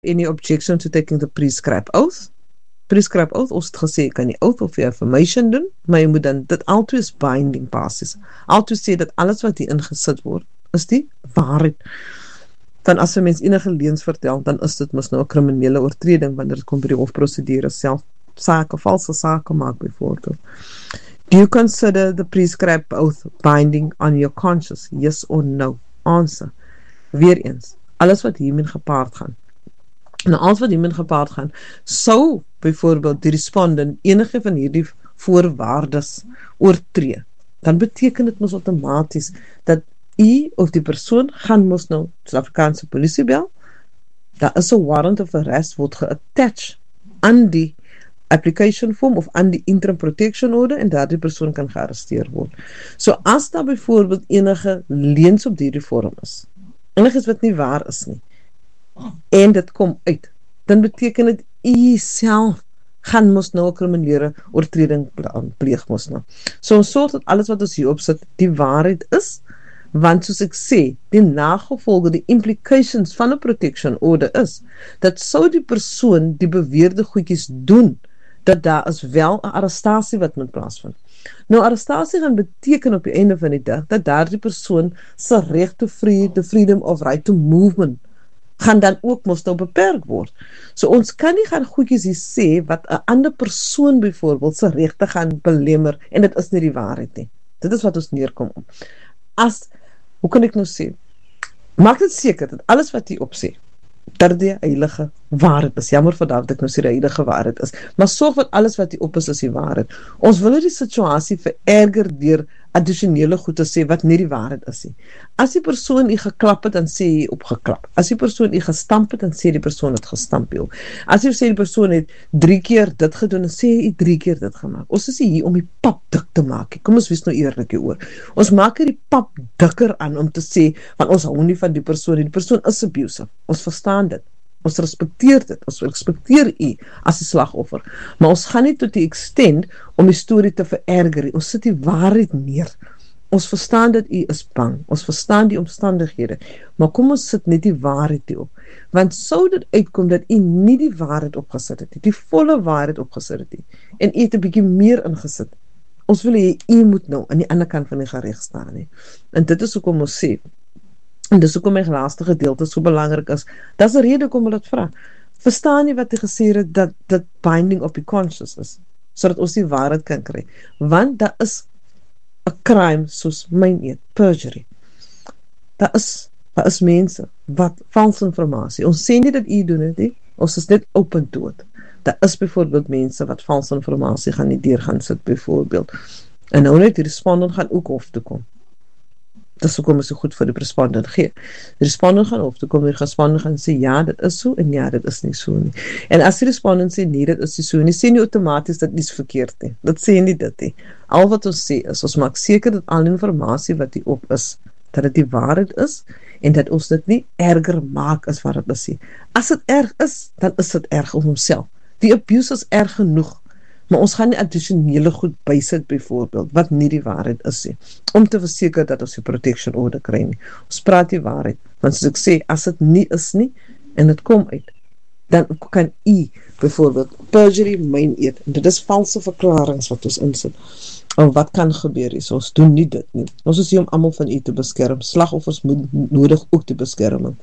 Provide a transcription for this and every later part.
any objection to taking the prescribed oath? Prescribed oath, ons het gesê, kan die oath of die affirmation doen, maar jy moet dan, dit altyd is binding basis. Altyd sê dat alles wat hier ingesit word, is die waarheid. Dan as 'n mens enige leuns vertel, dan is dit mos nou 'n kriminele oortreding, wanneer dit kom by die hofprosedure self, valse sake maak byvoorbeeld. Do you consider the prescribed oath binding on your conscience? Yes or no? Answer. Weereens, alles wat hiermee gepaard gaan. En alles wat hiermee gepaard gaan, sou byvoorbeeld die respondent enige van hierdie voorwaardes oortree, dan beteken dit mos outomaties dat of die persoon gaan mos nou Suid-Afrikaanse polisie bel, daar is 'n warrant of arrest word geattach aan die application form of aan die interim protection order en daardie persoon kan gearresteer word. So as daar byvoorbeeld enige leuns op hierdie vorm is, enigiets wat nie waar is nie, en dit kom uit, dan beteken dit u self gaan mos nou 'n kriminele oortreding pleeg mos nou. So ons sorg dat alles wat ons hier opsit die waarheid is, want soos ek sê, die nagevolge, die implications van 'n protection order is, dat sou die persoon die beweerde goedjies doen, dat daar is wel 'n arrestasie wat moet plaasvind. Nou, arrestasie gaan beteken op die einde van die dag, dat daardie persoon se reg to freedom of right to movement, gaan dan ook mos nou beperk word. So ons kan nie gaan goedjies hier sê, wat 'n ander persoon byvoorbeeld se regte gaan belemmer, en dit is nie die waarheid nie. Dit is wat ons neerkom op. Hoe kan ek nou sê, maak dit seker dat alles wat hier op sê, dat die heilige waarheid is. Jammer vir dat ek nou sê die heilige waarheid is, maar sorg dat alles wat hier op is die waarheid. Ons wil nie die situasie vererger deur addisionele goed te sê wat nie die waarheid is nie. As die persoon u geklap het, dan sê hy opgeklap. As die persoon u gestamp het, dan sê die persoon het gestamp jou. As jy sê die persoon het 3 keer dit gedoen, dan sê hy 3 keer dit gemaak. Ons is hier om die pap dik te maak. Kom ons wees nou eerlik hieroor. Ons maak hier die pap dikker aan om te sê, want ons hou nie van die persoon is abusive. Ons verstaan dit. Ons respekteer dit, ons respekteer u as die slagoffer, maar ons gaan nie tot die extent om die storie te vererger nie. Ons sit die waarheid neer. Ons verstaan dat u is bang, ons verstaan die omstandighede, maar kom ons sit net die waarheid hier op, want sou dit uitkom dat u nie die waarheid opgesit het, die volle waarheid opgesit het, en u het 'n bietjie meer ingesit. Ons wil hê u moet nou aan die ander kant van die gereg staan nie. En dit is hoekom ons sê, en dis hoekom my laaste gedeelte so belangrik is. Dis 'n rede hoekom ek dit vra. Verstaan jy wat jy gesê het dat dit binding op die conscience is, sodat ons die waarheid kan kry? Want daar is 'n crime soos myneed, perjury. Daar is mense wat valse informasie. Ons sê nie dat u doen dit nie. Ons is net open to it. Daar is byvoorbeeld mense wat valse informasie gaan nie deur gaan sit byvoorbeeld. En nou net die respondent gaan ook hof toe kom. Dis hoekom is so goed vir die respondent gee. Die respondent gaan hof toe kom, die respondent gaan sê ja, dit is so en ja, dit is nie so nie. En as die respondent sê nee, dit is nie so nie, sê nie outomaties dat iets verkeerd nie. Dit sê nie dit nie. Al wat ons sê is, ons maak seker dat al die informasie wat hier op is, dat dit die waarheid is en dat ons dit nie erger maak as wat dit is nie. As dit erg is, dan is dit erg om homself. Die abuse is erg genoeg. Maar ons gaan nie addisionele goed bysit byvoorbeeld, wat nie die waarheid is nie, om te verseker dat ons die protection order kry nie. Ons praat die waarheid, want soos ek sê, as dit nie is nie, en dit kom uit, dan kan u byvoorbeeld perjury myneed, en dit is valse verklarings wat ons insit, en wat kan gebeur is, ons doen nie dit nie. Ons is hier om almal van u te beskerm, slagoffers moet nodig ook die beskerming.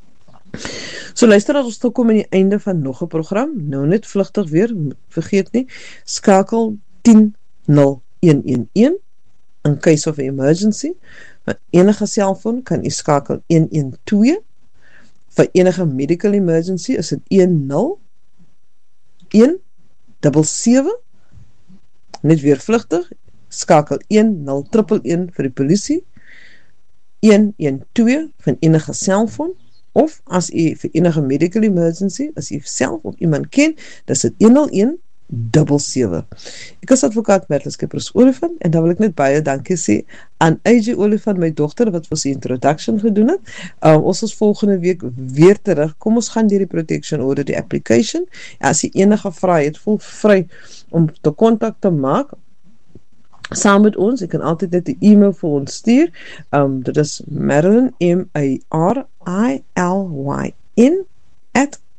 So luister, as ons toe kom aan die einde van nog 'n program, nou net vlugtig weer, vergeet nie, skakel 10-0111 in case of emergency. Vir enige selfoon kan u skakel 112. Vir enige medical emergency is dit 10177. Net weer vlugtig, skakel 10111 vir die polisie, 112 van enige selfoon. Of as u vir enige medical emergency, as u self of iemand ken, dis dit 10177. Ek is advokaat Mertlis Kippers-Olifant en dan wil ek net baie dankie sê aan AJ Olifant, my dogter, wat ons die introduction gedoen het. Ons is volgende week weer terug. Kom ons gaan deur die protection order, die application. As jy enige vrae het, voel vry om te kontak te maak saam met ons. Jy kan altyd net 'n e-mail vir ons stuur. Dit is Marilyn, MARILYN,